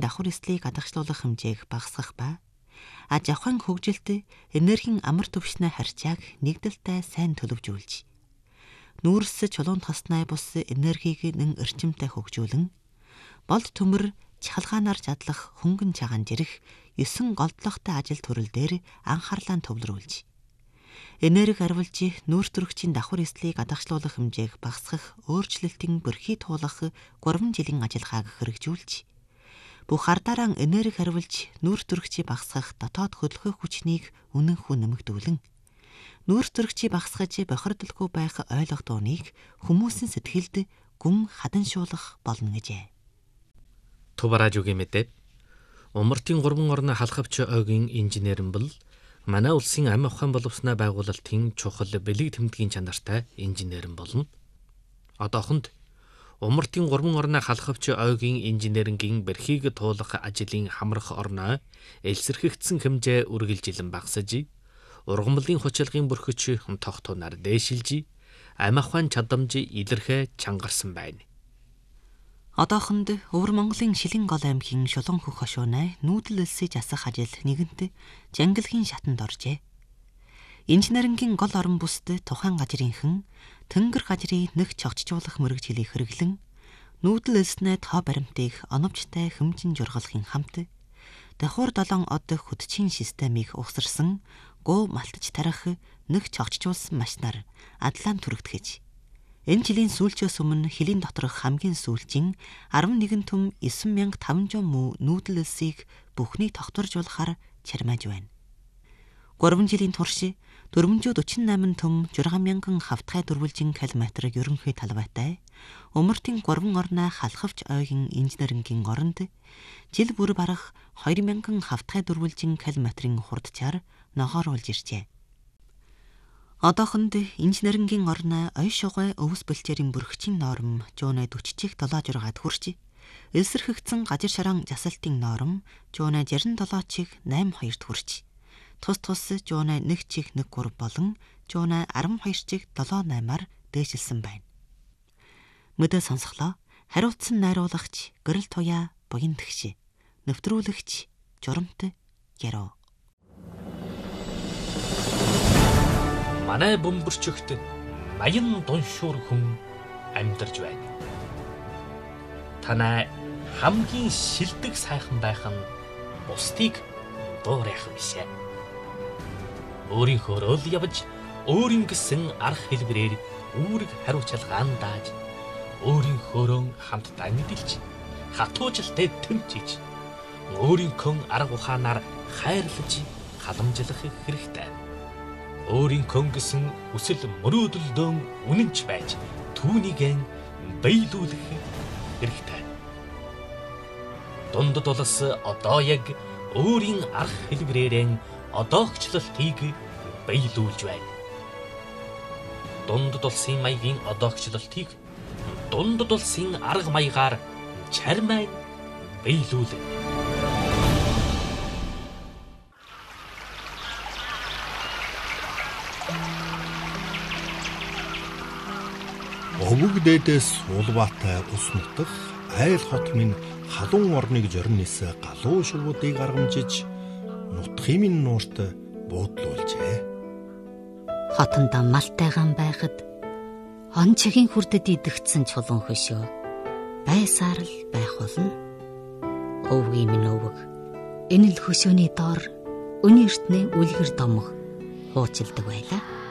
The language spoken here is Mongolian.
давхар эслийг гадагшлуулах хэмжээг багасгах ба аж ахуйн хөгжилд энергийн амар түвшний харьцааг нэгдэлтэй сайн төлөвжүүлж, нүүрс чулуун тосноо бус энергийг нэн эрчимтэй хөгжүүлэн, болд төмөр чахалгаанаар задлах хөнгөн чагаан жирэх 9 голдлогтой ажил төрөл дээр анхаарлаа төвлөрүүлж, энерги арвилж нүүрс төрөгчийн давхар эслийг гадагшлуулах хэмжээг багасгах өөрчлөлтийн бэрхий туулах 3 жилийн ажиллагааг хэрэгжүүлж, бүх ардараа энерги арвилж нүүрс төрөгчийг багасгах дотоод хөдөлгөөх хүчнийг үнэнхүү нэмэгдүүлэн, нүүрс төрөгчийг багасгаж бохирдолгүй байх ойлгох дууныг хүмүүсийн сэтгэлд гүн хаданшуулах болно гэжээ. Тубаражугийн мэдээ. Умартын 3 орны халхавч ойгийн инженерэн бол манай улсын амь ухаан боловсноо байгуулалтын чухал бэлэг тэмдгийн чанартай инженерэн болно. Одоохонд Умартын 3 орны халхавч ойгийн инженерингийн бэрхийг туулах ажлын хамрах орноо элсэрхэгдсэн хэмжээ үргэлжилэн багасж, ургамлын хүчилгын бүрхэж тогтунаар дээшилж, амь ухаан чадамж илэрхэ чангарсан байна. Одоохонд Өвөр Монголын Шилэн гол аймгийн Шулуун хөх хошуунай нүүдэл элсэж асах ажил нэгэнт жангилгийн шатанд оржээ. Инженерингийн гол орон бүсд тухайн газрынхан тэнгэр газрыг нэг чогчжуулах мэрэгжлийг хэрэглэн, нүүдэл элснээ тоо баримтыг оновчтой хэмжин жургалахын хамт давхар 7 од хөтчийн системийг угсарсан гоо малтаж тарих нэг чогчжуулсан машинаар адлаан түрэгдэхэж, энэ жилийн сүүлчээс өмнө хилийн доторх хамгийн сүүлчийн 11 түм 9500 мүү нүүдэл элсийг бүхнийг тогтворжуулахаар чармааж байна. 3 жилийн турш 448 түм 6000 хавтгай дөрвөлжин километр ерөнхий талбайтай Умартын 3 орны халхавч ойгийн инженерингийн оронд жил бүр барах 2000 хавтгай дөрвөлжин километрийн хурдчаар ногооруулж иржээ. Одоохонд инженерингийн орны ой шугай өвс бэлчээрийн бүрхчийн норм 140-ийг 76-ад хүрч, элсэрхэгдсэн газар шаран засалтын норм 167-ийг 82-д хүрч, тус 101-ийг 1.3 болон 12-ийг 7.8-аар дээшилсэн байна. Мэдээ сонсголоо хариуцсан найруулагч гэрэл туяа буян тэгш, нэвтрүүлэгч журамт яруу. Манай бөмбөрчөгт баян дуншуур хүн амьдарч байна. Танай хамгийн шилдэг сайхан байх нь бусдыг дуурайх бишээ. Өөрийнхөө л явж, өөрийн гэсэн арга хэлбэрээр үүрэг хариуцлагаан дааж, өөрийнхөөрөө хамтдаа мэдэлж, хатуужилтай тэмцэж, өөрийнхөө арга ухаанаар хайрлаж, халамжлах хэрэгтэй. Өөрийнхөө гэсэн хүсэл мөрөөдөлдөө үнэнч байж, түүнийг биелүүлэх хэрэгтэй. Дундад улс одоо яг өөрийн арга хэлбэрээр одоогчлолтыг биелүүлж байна. Дундад улсын маягийн одоогчлолтыг дундад улсын арга маягаар чармай биелүүлнэ. Өвөг дээдээс улбаатай ус нутах айл хот минь халуун орныг жорнисэ галуу шувуудыг аргамжиж нутхын минь нуурт буудлуулжээ. Хотондоо малтайгаан байхад он чигийн хүрдэд идэгдсэн чулуун хөшөө байсаар л байх болно. Өвгийн минь өвөг энэ л хөшөөний доор өнөө эртний үлгэр домох хуучилдаг байлаа.